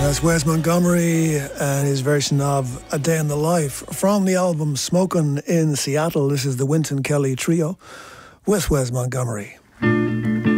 That's Wes Montgomery and his version of A Day in the Life from the album Smokin' in Seattle. This is the Wynton Kelly Trio with Wes Montgomery.